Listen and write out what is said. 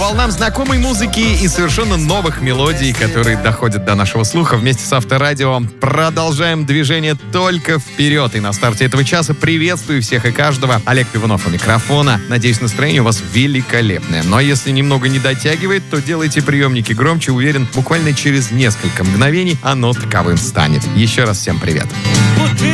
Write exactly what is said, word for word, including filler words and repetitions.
волнам знакомой музыки и совершенно новых мелодий, которые доходят до нашего слуха. Вместе с Авторадио продолжаем движение только вперед. И на старте этого часа приветствую всех и каждого. Олег Пивунов у микрофона. Надеюсь, настроение у вас великолепное. Но если немного не дотягивает, то делайте приемники громче. Уверен, буквально через несколько мгновений оно таковым станет. Еще раз всем привет.